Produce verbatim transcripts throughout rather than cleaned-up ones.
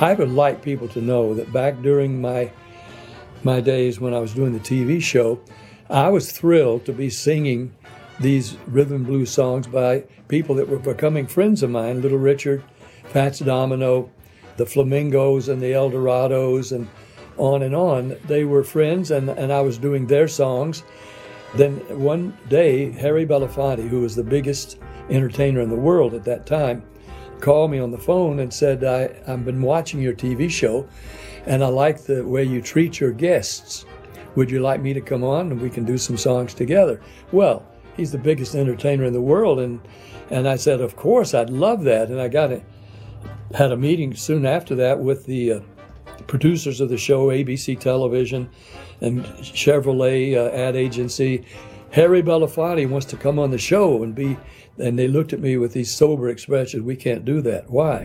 I would like people to know that back during my my days when I was doing the T V show, I was thrilled to be singing these rhythm and blues songs by people that were becoming friends of mine, Little Richard, Fats Domino, the Flamingos and the Eldorados, and on and on. They were friends, and, and I was doing their songs. Then one day, Harry Belafonte, who was the biggest entertainer in the world at that time, called me on the phone and said, I, I've been watching your T V show, and I like the way you treat your guests. Would you like me to come on and we can do some songs together? Well, he's the biggest entertainer in the world, and and I said, of course, I'd love that. And I got a, had a meeting soon after that with the uh, producers of the show, A B C Television and Chevrolet uh, ad agency. Harry Belafonte wants to come on the show and be, and they looked at me with these sober expressions. We can't do that. Why?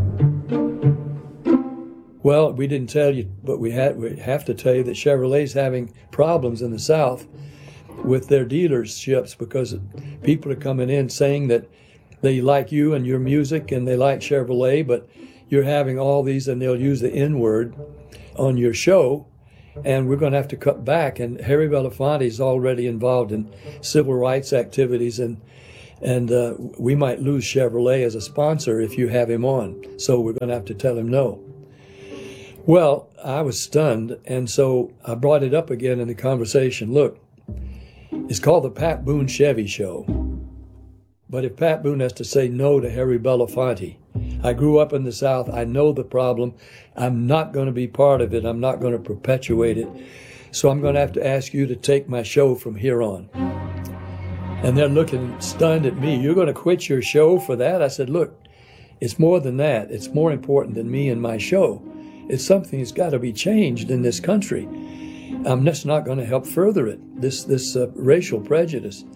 Well, we didn't tell you, but we, had, we have to tell you that Chevrolet's having problems in the South with their dealerships because people are coming in saying that they like you and your music and they like Chevrolet, but you're having all these, and they'll use the N-word on your show, and we're going to have to cut back. And Harry Belafonte is already involved in civil rights activities, and and uh, we might lose Chevrolet as a sponsor if you have him on. So we're going to have to tell him no. Well, I was stunned, and so I brought it up again in the conversation. Look, it's called the Pat Boone Chevy Show. But if Pat Boone has to say no to Harry Belafonte, I grew up in the South. I know the problem. I'm not going to be part of it. I'm not going to perpetuate it. So I'm going to have to ask you to take my show from here on. And they're looking stunned at me. You're going to quit your show for that? I said, look, it's more than that. It's more important than me and my show. It's something that's got to be changed in this country. I'm just not going to help further it, this this uh, racial prejudice.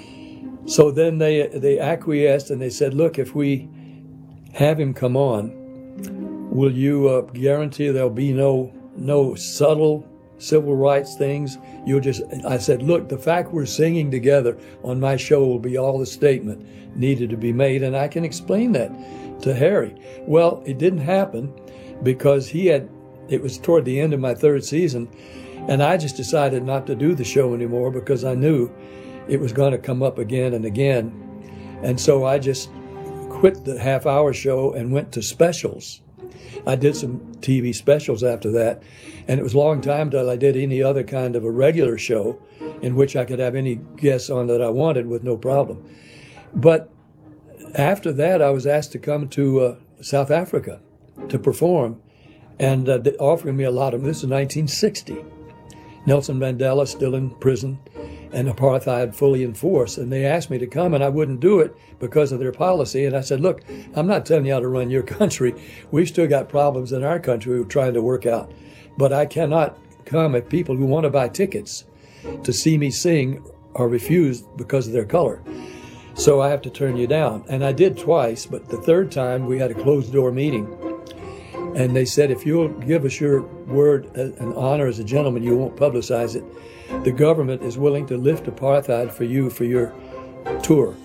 So then they they acquiesced, and they said, look, if we have him come on, will you uh, guarantee there'll be no no subtle civil rights things? You'll just, I said, look, the fact we're singing together on my show will be all the statement needed to be made, and I can explain that to Harry. Well, it didn't happen because he had, it was toward the end of my third season, and I just decided not to do the show anymore because I knew it was going to come up again and again. And so I just quit the half-hour show and went to specials. I did some T V specials after that, and it was a long time till I did any other kind of a regular show in which I could have any guests on that I wanted with no problem. But after that, I was asked to come to uh, South Africa to perform, and uh, offering me a lot of, this is nineteen sixty. Nelson Mandela still in prison, and apartheid fully in force. And they asked me to come, and I wouldn't do it because of their policy. And I said, look, I'm not telling you how to run your country. We've still got problems in our country we're trying to work out. But I cannot come if people who want to buy tickets to see me sing are refused because of their color. So I have to turn you down. And I did twice, but the third time we had a closed-door meeting. And they said, if you'll give us your word and honor as a gentleman, you won't publicize it. The government is willing to lift apartheid for you for your tour.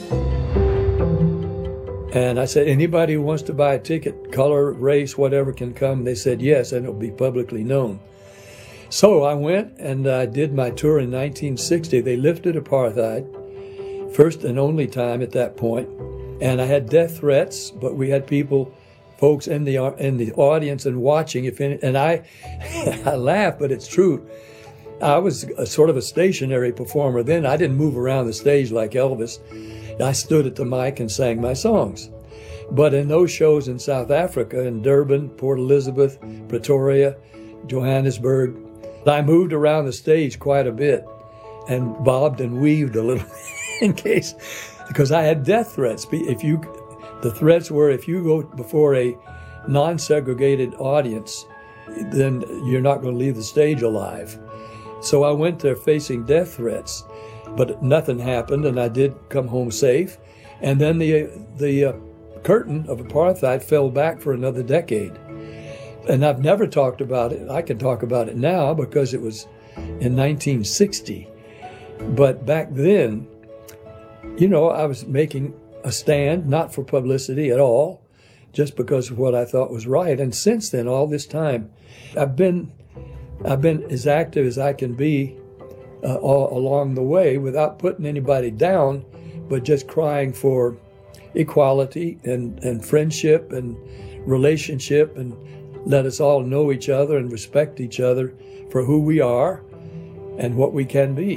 And I said, anybody who wants to buy a ticket, color, race, whatever, can come. They said yes, and it'll be publicly known. So I went and I did my tour in nineteen sixty. They lifted apartheid, first and only time at that point. And I had death threats, but we had people, folks in the in the audience and watching. If any, and I, I laugh, but it's true. I was a sort of a stationary performer then. I didn't move around the stage like Elvis. I stood at the mic and sang my songs. But in those shows in South Africa, in Durban, Port Elizabeth, Pretoria, Johannesburg, I moved around the stage quite a bit and bobbed and weaved a little in case, because I had death threats. If you, the threats were, if you go before a non-segregated audience, then you're not going to leave the stage alive. So I went there facing death threats, but nothing happened, and I did come home safe. And then the the uh, curtain of apartheid fell back for another decade. And I've never talked about it. I can talk about it now because it was in nineteen sixty. But back then, you know, I was making a stand, not for publicity at all, just because of what I thought was right. And since then, all this time, I've been I've been as active as I can be uh, all along the way without putting anybody down, but just crying for equality and, and friendship and relationship, and let us all know each other and respect each other for who we are and what we can be.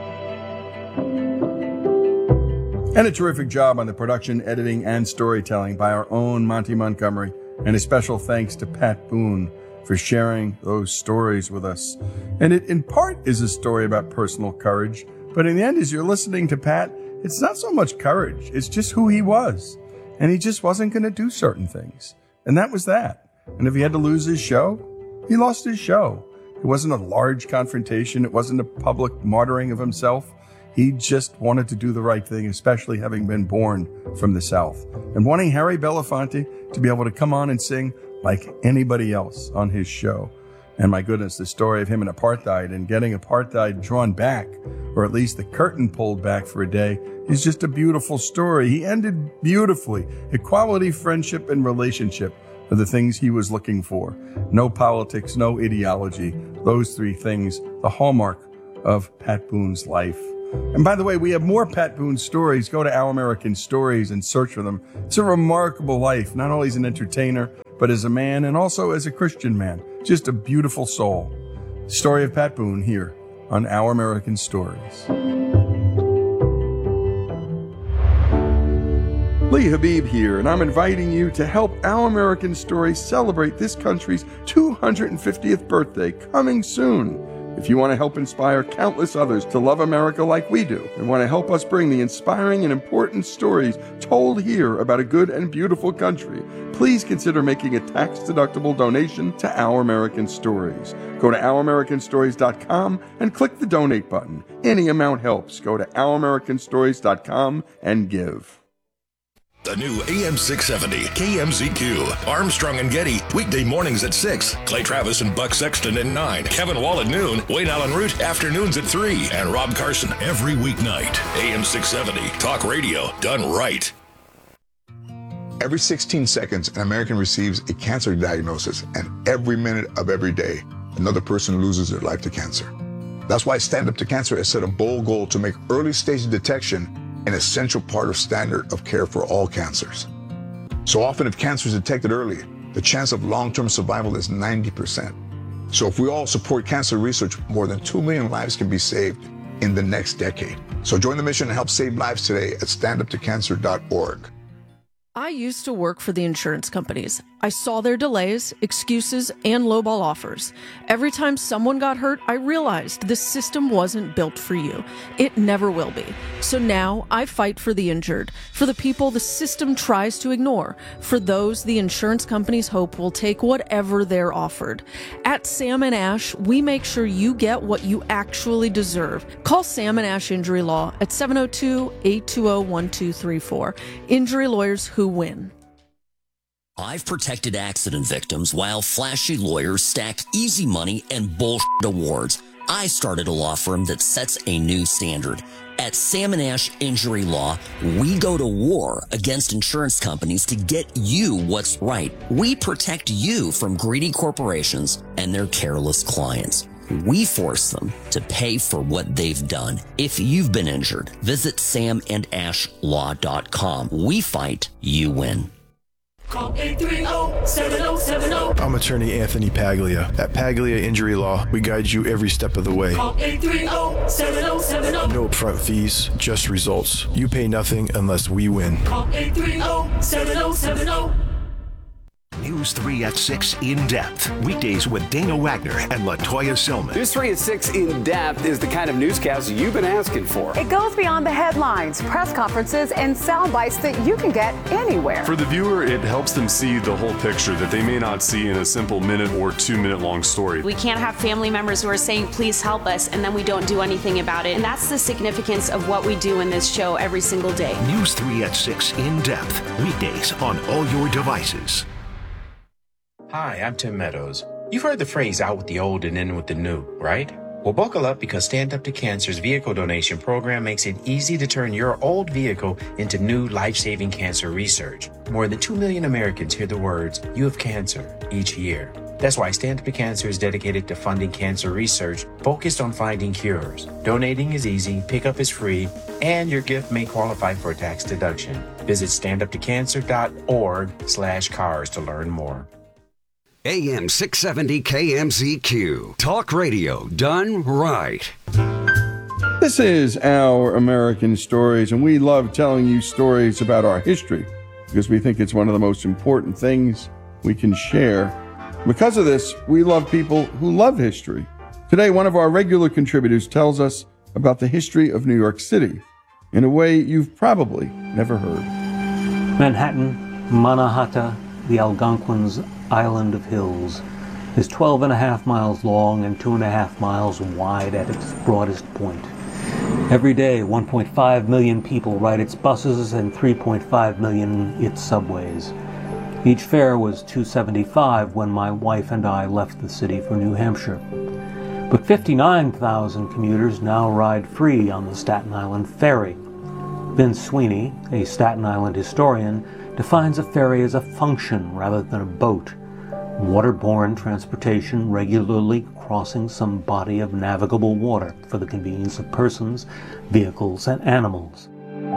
And a terrific job on the production, editing, and storytelling by our own Monty Montgomery. And a special thanks to Pat Boone for sharing those stories with us. And it, in part, is a story about personal courage. But in the end, as you're listening to Pat, it's not so much courage. It's just who he was. And he just wasn't going to do certain things. And that was that. And if he had to lose his show, he lost his show. It wasn't a large confrontation. It wasn't a public martyring of himself. He just wanted to do the right thing, especially having been born from the South. And wanting Harry Belafonte to be able to come on and sing like anybody else on his show. And my goodness, the story of him and apartheid and getting apartheid drawn back, or at least the curtain pulled back for a day, is just a beautiful story. He ended beautifully. Equality, friendship, and relationship are the things he was looking for. No politics, no ideology. Those three things, the hallmark of Pat Boone's life. And by the way, we have more Pat Boone stories. Go to Our American Stories and search for them. It's a remarkable life, not only as an entertainer, but as a man and also as a Christian man. Just a beautiful soul. Story of Pat Boone here on Our American Stories. Lee Habib here, and I'm inviting you to help Our American Stories celebrate this country's two hundred fiftieth birthday coming soon. If you want to help inspire countless others to love America like we do, and want to help us bring the inspiring and important stories told here about a good and beautiful country, please consider making a tax-deductible donation to Our American Stories. Go to our american stories dot com and click the donate button. Any amount helps. Go to our american stories dot com and give. The new A M six seventy K M Z Q. Armstrong and Getty, weekday mornings at six. Clay Travis and Buck Sexton at nine. Kevin Wall at noon. Wayne Allen Root, afternoons at three. And Rob Carson every weeknight. A M six seventy, talk radio done right. Every sixteen seconds, an American receives a cancer diagnosis, and every minute of every day, another person loses their life to cancer. That's why Stand Up to Cancer has set a bold goal to make early stage detection an essential part of standard of care for all cancers. So often, if cancer is detected early, the chance of long-term survival is ninety percent. So if we all support cancer research, more than two million lives can be saved in the next decade. So join the mission and help save lives today at stand up to cancer dot org. I used to work for the insurance companies. I saw their delays, excuses, and lowball offers. Every time someone got hurt, I realized this system wasn't built for you. It never will be. So now I fight for the injured, for the people the system tries to ignore, for those the insurance companies hope will take whatever they're offered. At Sam and Ash, we make sure you get what you actually deserve. Call Sam and Ash Injury Law at seven oh two, eight two zero, one two three four. Injury lawyers who win. I've protected accident victims while flashy lawyers stack easy money and bullshit awards. I started a law firm that sets a new standard. At Sam and Ash Injury Law, we go to war against insurance companies to get you what's right. We protect you from greedy corporations and their careless clients. We force them to pay for what they've done. If you've been injured, visit sam and ash law dot com. We fight, you win. Call eight three zero, seven zero seven zero. I'm attorney Anthony Paglia. At Paglia Injury Law, we guide you every step of the way. Call eight three zero, seven zero seven zero. No upfront fees, just results. You pay nothing unless we win. Call eight three zero, seven zero seven zero. News three at six In Depth. Weekdays with Dana Wagner and LaToya Silman. News three at six In Depth is the kind of newscast you've been asking for. It goes beyond the headlines, press conferences, and sound bites that you can get anywhere. For the viewer, it helps them see the whole picture that they may not see in a simple minute or two minute long story. We can't have family members who are saying, please help us, and then we don't do anything about it. And that's the significance of what we do in this show every single day. News three at six In Depth. Weekdays on all your devices. Hi, I'm Tim Meadows. You've heard the phrase out with the old and in with the new, right? Well, buckle up because Stand Up to Cancer's vehicle donation program makes it easy to turn your old vehicle into new life-saving cancer research. More than two million Americans hear the words, "You have cancer," each year. That's why Stand Up to Cancer is dedicated to funding cancer research focused on finding cures. Donating is easy, pickup is free, and your gift may qualify for a tax deduction. Visit standuptocancer.org slash cars to learn more. A M six seventy K M Z Q. Talk radio done right. This is Our American Stories, and we love telling you stories about our history because we think it's one of the most important things we can share. Because of this, we love people who love history. Today, one of our regular contributors tells us about the history of New York City in a way you've probably never heard. Manhattan, Mannahatta, the Algonquin's island of hills, is twelve and a half miles long and two and a half miles wide at its broadest point. Every day, one point five million people ride its buses and three point five million its subways. Each fare was two dollars and seventy-five cents when my wife and I left the city for New Hampshire. But fifty-nine thousand commuters now ride free on the Staten Island Ferry. Vince Sweeney, a Staten Island historian, defines a ferry as a function rather than a boat, waterborne transportation regularly crossing some body of navigable water for the convenience of persons, vehicles, and animals.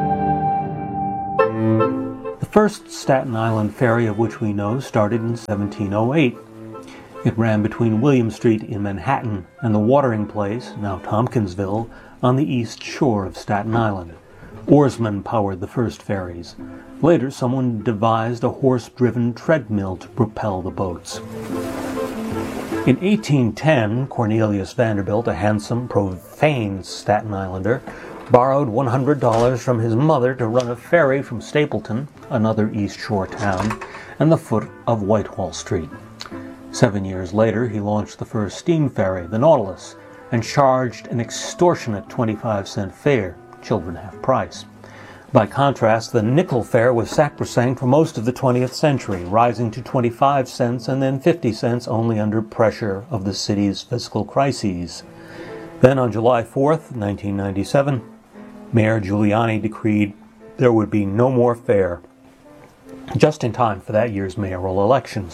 The first Staten Island ferry of which we know started in seventeen oh eight. It ran between William Street in Manhattan and the watering place, now Tompkinsville, on the east shore of Staten Island. Oarsmen powered the first ferries. Later, someone devised a horse-driven treadmill to propel the boats. In eighteen ten, Cornelius Vanderbilt, a handsome, profane Staten Islander, borrowed one hundred dollars from his mother to run a ferry from Stapleton, another East Shore town, and the foot of Whitehall Street. Seven years later, he launched the first steam ferry, the Nautilus, and charged an extortionate twenty-five cent fare, children half price. By contrast, the nickel fare was sacrosanct for most of the twentieth century, rising to twenty-five cents and then fifty cents only under pressure of the city's fiscal crises. Then on July fourth, nineteen ninety-seven, Mayor Giuliani decreed there would be no more fare, just in time for that year's mayoral elections.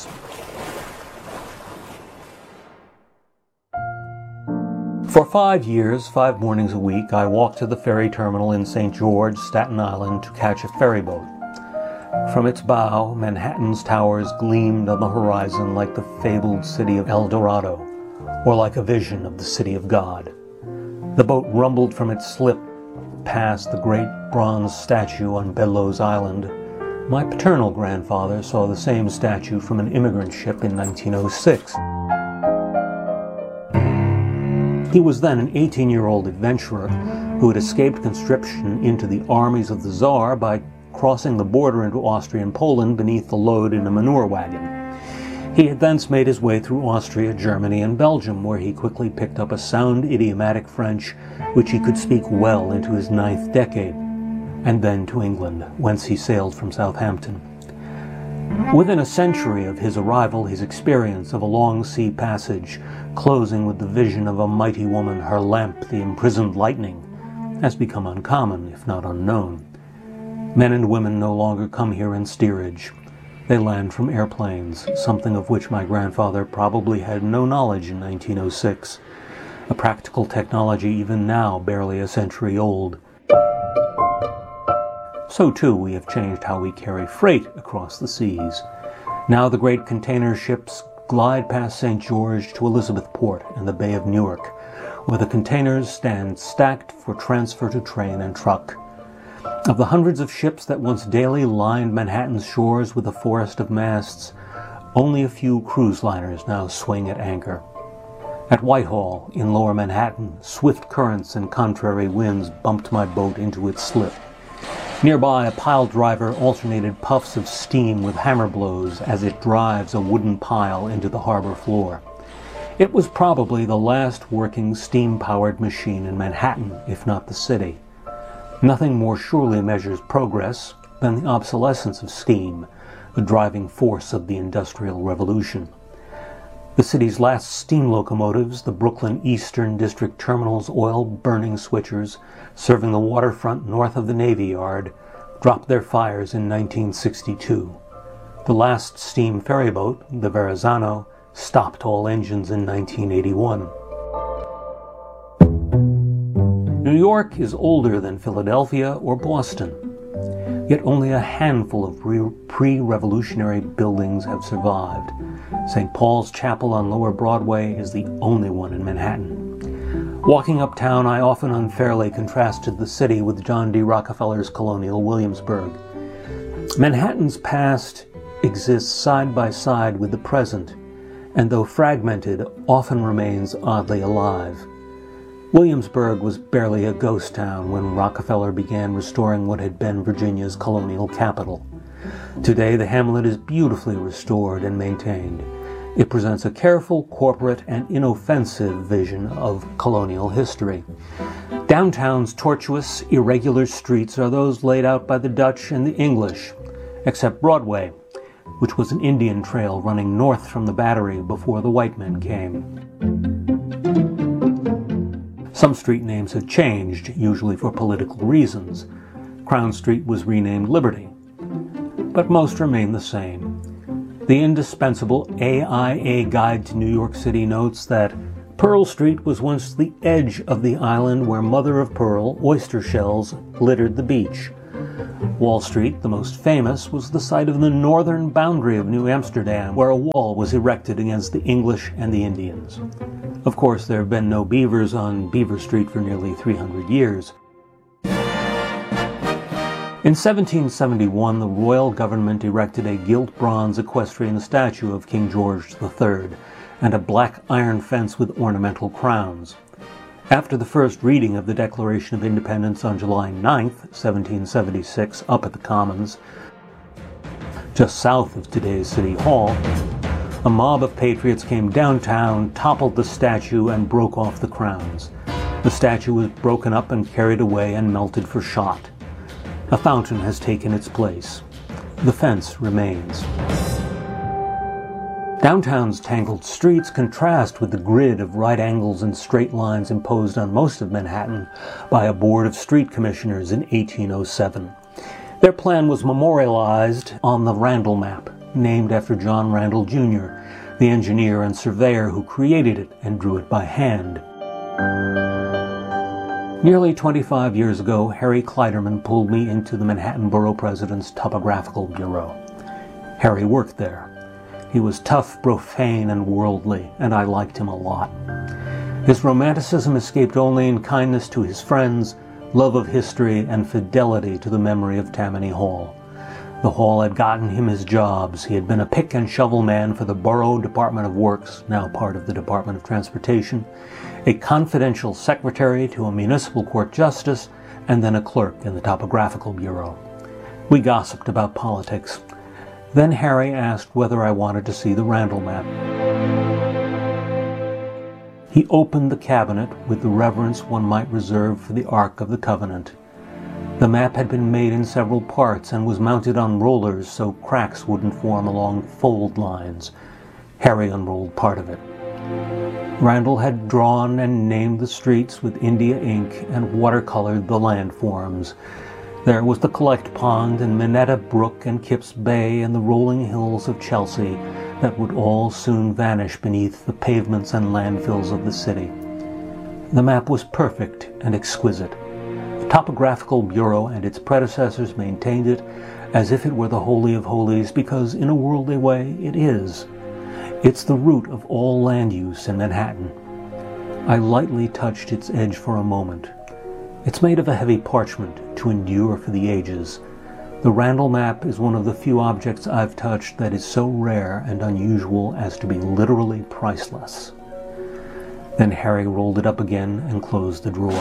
For five years, five mornings a week, I walked to the ferry terminal in Saint George, Staten Island, to catch a ferry boat. From its bow, Manhattan's towers gleamed on the horizon like the fabled city of El Dorado, or like a vision of the city of God. The boat rumbled from its slip past the great bronze statue on Bedloe's Island. My paternal grandfather saw the same statue from an immigrant ship in nineteen oh six. He was then an eighteen-year-old adventurer who had escaped conscription into the armies of the Tsar by crossing the border into Austrian Poland beneath the load in a manure wagon. He had thence made his way through Austria, Germany, and Belgium, where he quickly picked up a sound idiomatic French, which he could speak well into his ninth decade, and then to England, whence he sailed from Southampton. Within a century of his arrival, his experience of a long sea passage, closing with the vision of a mighty woman, her lamp, the imprisoned lightning, has become uncommon, if not unknown. Men and women no longer come here in steerage. They land from airplanes, something of which my grandfather probably had no knowledge in nineteen oh six, a practical technology even now barely a century old. So too we have changed how we carry freight across the seas. Now the great container ships glide past Saint George to Elizabethport and the Bay of Newark, where the containers stand stacked for transfer to train and truck. Of the hundreds of ships that once daily lined Manhattan's shores with a forest of masts, only a few cruise liners now swing at anchor. At Whitehall, in lower Manhattan, swift currents and contrary winds bumped my boat into its slip. Nearby, a pile driver alternated puffs of steam with hammer blows as it drives a wooden pile into the harbor floor. It was probably the last working steam-powered machine in Manhattan, if not the city. Nothing more surely measures progress than the obsolescence of steam, the driving force of the Industrial Revolution. The city's last steam locomotives, the Brooklyn Eastern District Terminal's oil-burning switchers, serving the waterfront north of the Navy Yard, dropped their fires in nineteen sixty-two. The last steam ferryboat, the Verrazano, stopped all engines in nineteen eighty-one. New York is older than Philadelphia or Boston, yet only a handful of pre-revolutionary buildings have survived. Saint Paul's Chapel on Lower Broadway is the only one in Manhattan. Walking uptown, I often unfairly contrasted the city with John D. Rockefeller's colonial Williamsburg. Manhattan's past exists side by side with the present, and though fragmented, often remains oddly alive. Williamsburg was barely a ghost town when Rockefeller began restoring what had been Virginia's colonial capital. Today, the hamlet is beautifully restored and maintained. It presents a careful, corporate, and inoffensive vision of colonial history. Downtown's tortuous, irregular streets are those laid out by the Dutch and the English, except Broadway, which was an Indian trail running north from the Battery before the white men came. Some street names have changed, usually for political reasons. Crown Street was renamed Liberty, but most remain the same. The indispensable A I A Guide to New York City notes that Pearl Street was once the edge of the island where mother-of-pearl oyster shells littered the beach. Wall Street, the most famous, was the site of the northern boundary of New Amsterdam, where a wall was erected against the English and the Indians. Of course, there have been no beavers on Beaver Street for nearly three hundred years. In seventeen seventy-one, the royal government erected a gilt bronze equestrian statue of King George the Third and a black iron fence with ornamental crowns. After the first reading of the Declaration of Independence on July ninth, seventeen seventy-six, up at the Commons, just south of today's City Hall, a mob of patriots came downtown, toppled the statue, and broke off the crowns. The statue was broken up and carried away and melted for shot. A fountain has taken its place. The fence remains. Downtown's tangled streets contrast with the grid of right angles and straight lines imposed on most of Manhattan by a board of street commissioners in eighteen oh seven. Their plan was memorialized on the Randall map, named after John Randall Junior, the engineer and surveyor who created it and drew it by hand. Nearly twenty-five years ago, Harry Kleiderman pulled me into the Manhattan Borough President's Topographical Bureau. Harry worked there. He was tough, profane, and worldly, and I liked him a lot. His romanticism escaped only in kindness to his friends, love of history, and fidelity to the memory of Tammany Hall. The hall had gotten him his jobs. He had been a pick and shovel man for the Borough Department of Works, now part of the Department of Transportation, a confidential secretary to a municipal court justice, and then a clerk in the Topographical Bureau. We gossiped about politics. Then Harry asked whether I wanted to see the Randall map. He opened the cabinet with the reverence one might reserve for the Ark of the Covenant. The map had been made in several parts and was mounted on rollers so cracks wouldn't form along fold lines. Harry unrolled part of it. Randall had drawn and named the streets with India ink and watercolored the landforms. There was the Collect Pond and Minetta Brook and Kips Bay and the rolling hills of Chelsea that would all soon vanish beneath the pavements and landfills of the city. The map was perfect and exquisite. The Topographical Bureau and its predecessors maintained it as if it were the Holy of Holies because, in a worldly way, it is. It's the root of all land use in Manhattan. I lightly touched its edge for a moment. It's made of a heavy parchment to endure for the ages. The Randall map is one of the few objects I've touched that is so rare and unusual as to be literally priceless. Then Harry rolled it up again and closed the drawer.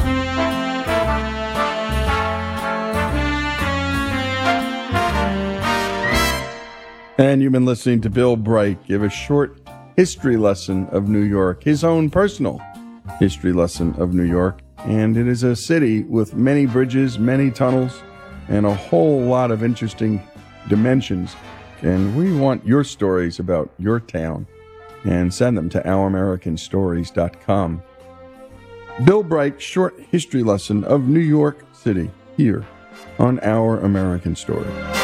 And you've been listening to Bill Bright give a short history lesson of New York, his own personal history lesson of New York. And it is a city with many bridges, many tunnels, and a whole lot of interesting dimensions. And we want your stories about your town. and send them to our american stories dot com. Bill Bright's short history lesson of New York City here on Our American Story.